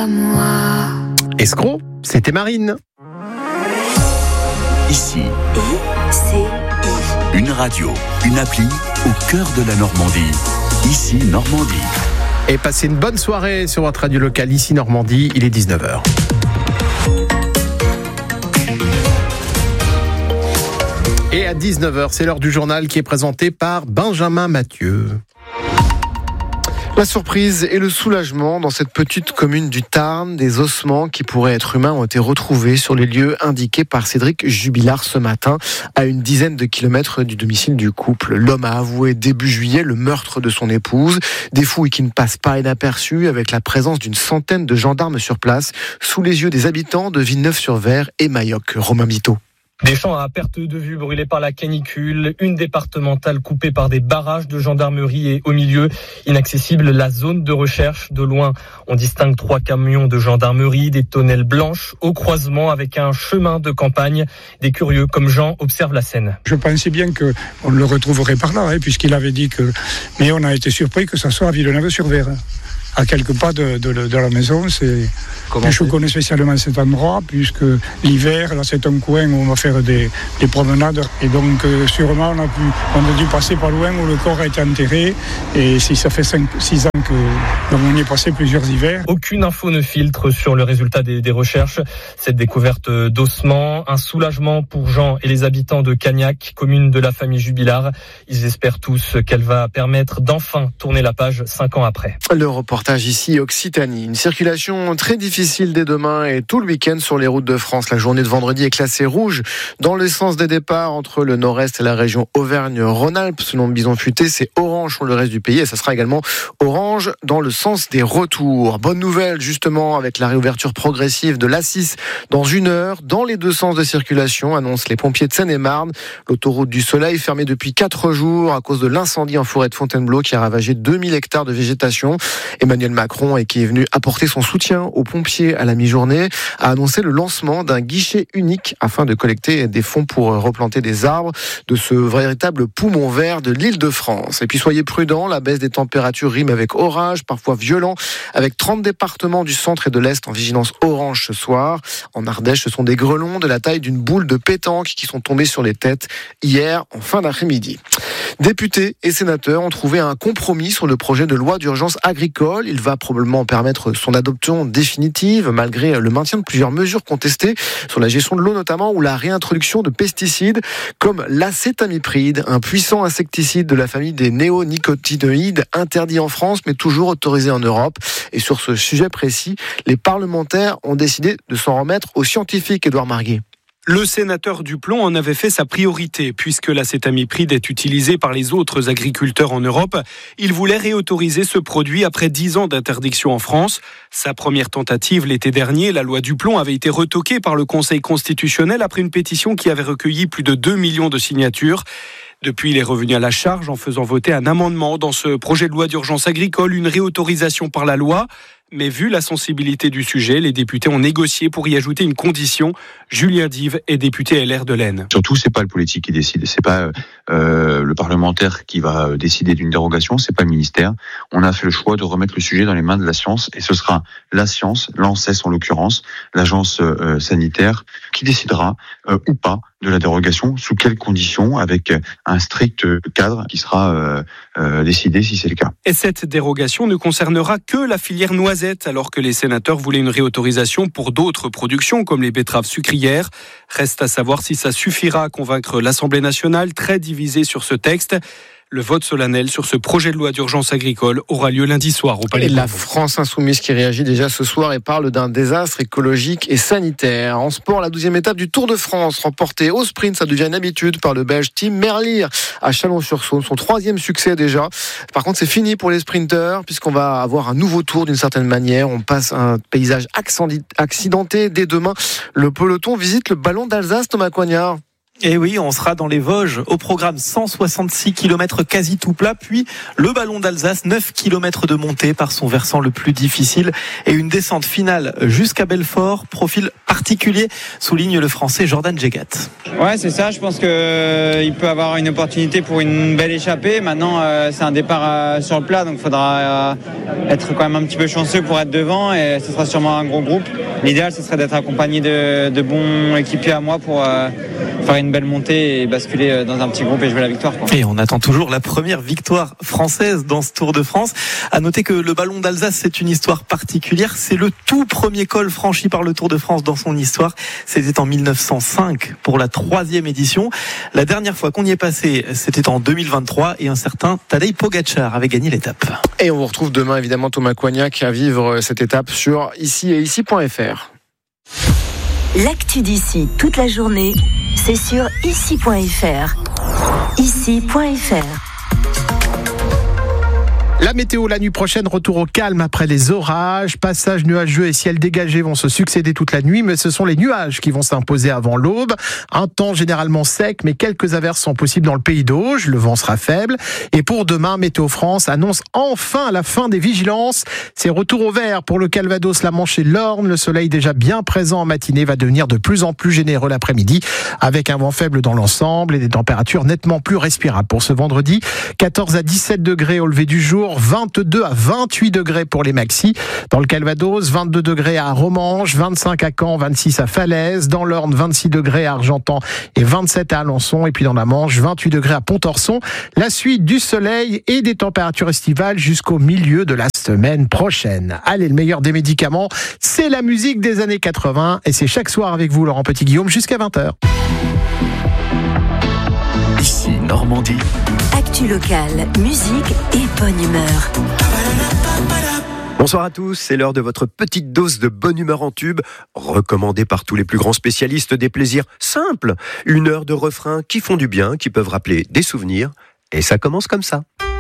à moi. Escroc, c'était Marine. Ici, ICI. une radio, une appli au cœur de la Normandie. Ici, Normandie. Et passez une bonne soirée sur votre radio locale Ici Normandie, il est 19h. Et à 19h, c'est l'heure du journal qui est présenté par Benjamin Mathieu. La surprise et le soulagement dans cette petite commune du Tarn. Des ossements qui pourraient être humains ont été retrouvés sur les lieux indiqués par Cédric Jubilard ce matin, à une dizaine de kilomètres du domicile du couple. L'homme a avoué début juillet le meurtre de son épouse. Des fouilles qui ne passent pas inaperçues, avec la présence d'une centaine de gendarmes sur place, sous les yeux des habitants de Villeneuve-sur-Ver et Mayoc. Romain Biteau. Des champs à perte de vue brûlés par la canicule, une départementale coupée par des barrages de gendarmerie et au milieu, inaccessible, la zone de recherche. De loin, on distingue 3 camions de gendarmerie, des tonnelles blanches au croisement avec un chemin de campagne. Des curieux comme Jean observent la scène. Je pensais bien qu'on le retrouverait par là, puisqu'il avait dit que... Mais on a été surpris que ça soit à Villeneuve-sur-Ver. À quelques pas de la maison, je connais spécialement cet endroit, puisque l'hiver, là, c'est un coin où on va faire des promenades, et donc sûrement on a dû passer pas loin où le corps a été enterré, et si ça fait 6 ans on y est passé plusieurs hivers. Aucune info ne filtre sur le résultat des recherches. Cette découverte d'ossements, un soulagement pour Jean et les habitants de Cagnac, commune de la famille Jubilard. Ils espèrent tous qu'elle va permettre d'enfin tourner la page 5 ans après. Le reportage ici, Occitanie. Une circulation très difficile dès demain et tout le week-end sur les routes de France. La journée de vendredi est classée rouge dans le sens des départs entre le nord-est et la région Auvergne-Rhône-Alpes. Selon Bison Futé, c'est orange sur le reste du pays et ça sera également orange dans le sens des retours. Bonne nouvelle justement avec la réouverture progressive de l'A6 dans 1 heure dans les 2 sens de circulation, annoncent les pompiers de Seine-et-Marne. L'autoroute du Soleil fermée depuis 4 jours à cause de l'incendie en forêt de Fontainebleau qui a ravagé 2000 hectares de végétation. Emmanuel Macron, et qui est venu apporter son soutien aux pompiers à la mi-journée, a annoncé le lancement d'un guichet unique afin de collecter des fonds pour replanter des arbres de ce véritable poumon vert de l'Île-de-France. Et puis soyez prudents, la baisse des températures rime avec orage, parfois violent, avec 30 départements du centre et de l'Est en vigilance orange ce soir. En Ardèche, ce sont des grêlons de la taille d'une boule de pétanque qui sont tombés sur les têtes hier en fin d'après-midi. Députés et sénateurs ont trouvé un compromis sur le projet de loi d'urgence agricole. Il va probablement permettre son adoption définitive, malgré le maintien de plusieurs mesures contestées sur la gestion de l'eau notamment, ou la réintroduction de pesticides comme l'acétamipride, un puissant insecticide de la famille des néonicotinoïdes, interdit en France mais toujours autorisé en Europe. Et sur ce sujet précis, les parlementaires ont décidé de s'en remettre aux scientifiques. Édouard Marguet. Le sénateur Duplon en avait fait sa priorité, puisque l'acétamipride est utilisé par les autres agriculteurs en Europe. Il voulait réautoriser ce produit après 10 ans d'interdiction en France. Sa première tentative l'été dernier, la loi Duplon, avait été retoquée par le Conseil constitutionnel après une pétition qui avait recueilli plus de 2 millions de signatures. Depuis, il est revenu à la charge en faisant voter un amendement dans ce projet de loi d'urgence agricole, une réautorisation par la loi. Mais vu la sensibilité du sujet, les députés ont négocié pour y ajouter une condition. Julien Dive est député LR de l'Aisne. Surtout, c'est pas le politique qui décide, c'est pas le parlementaire qui va décider d'une dérogation, c'est pas le ministère. On a fait le choix de remettre le sujet dans les mains de la science, et ce sera la science, l'ANSES en l'occurrence, l'agence sanitaire, qui décidera ou pas de la dérogation, sous quelles conditions, avec un strict cadre qui sera décidé si c'est le cas. Et cette dérogation ne concernera que la filière noisette, alors que les sénateurs voulaient une réautorisation pour d'autres productions, comme les betteraves sucrières. Reste à savoir si ça suffira à convaincre l'Assemblée nationale, très divisée sur ce texte. Le vote solennel sur ce projet de loi d'urgence agricole aura lieu lundi soir au Palais. Et la France Insoumise qui réagit déjà ce soir et parle d'un désastre écologique et sanitaire. En sport, la 12e étape du Tour de France, remportée au sprint, ça devient une habitude par le Belge Tim Merlier à Chalon-sur-Saône. Son 3e succès déjà. Par contre, c'est fini pour les sprinteurs, puisqu'on va avoir un nouveau tour d'une certaine manière. On passe un paysage accidenté. Dès demain, le peloton visite le ballon d'Alsace, Thomas Coignard. Et oui, on sera dans les Vosges. Au programme 166 km quasi tout plat, puis le ballon d'Alsace, 9 km de montée par son versant le plus difficile et une descente finale jusqu'à Belfort, profil parfait particulier, souligne le Français Jordan Jegat. Ouais, c'est ça. Je pense qu'il peut avoir une opportunité pour une belle échappée. Maintenant, c'est un départ sur le plat, donc il faudra être quand même un petit peu chanceux pour être devant, et ce sera sûrement un gros groupe. L'idéal, ce serait d'être accompagné de bons équipiers à moi pour faire une belle montée et basculer dans un petit groupe et jouer la victoire, quoi. Et on attend toujours la première victoire française dans ce Tour de France. À noter que le ballon d'Alsace, c'est une histoire particulière. C'est le tout premier col franchi par le Tour de France dans son histoire. C'était en 1905 pour la 3e édition. La dernière fois qu'on y est passé, c'était en 2023 et un certain Tadej Pogačar avait gagné l'étape. Et on vous retrouve demain évidemment Thomas Coignac à vivre cette étape sur ici et ici.fr. L'actu d'ici toute la journée, c'est sur ici.fr. Ici.fr. La météo la nuit prochaine, retour au calme après les orages. Passages nuageux et ciel dégagé vont se succéder toute la nuit, mais ce sont les nuages qui vont s'imposer avant l'aube. Un temps généralement sec, mais quelques averses sont possibles dans le pays d'Auge. Le vent sera faible. Et pour demain, Météo France annonce enfin la fin des vigilances. C'est retour au vert pour le Calvados, la Manche et l'Orne. Le soleil déjà bien présent en matinée va devenir de plus en plus généreux l'après-midi, avec un vent faible dans l'ensemble et des températures nettement plus respirables. Pour ce vendredi, 14 à 17 degrés au lever du jour, 22 à 28 degrés pour les maxis. Dans le Calvados, 22 degrés à Romange, 25 à Caen, 26 à Falaise. Dans l'Orne, 26 degrés à Argentan et 27 à Alençon. Et puis dans la Manche, 28 degrés à Pontorson. La suite du soleil et des températures estivales jusqu'au milieu de la semaine prochaine. Allez, le meilleur des médicaments, c'est la musique des années 80. Et c'est chaque soir avec vous, Laurent Petit-Guillaume, jusqu'à 20h. Ici Normandie. Actu locale, musique et bonne humeur. Bonsoir à tous, c'est l'heure de votre petite dose de bonne humeur en tube, recommandée par tous les plus grands spécialistes des plaisirs simples. Une heure de refrains qui font du bien, qui peuvent rappeler des souvenirs, et ça commence comme ça.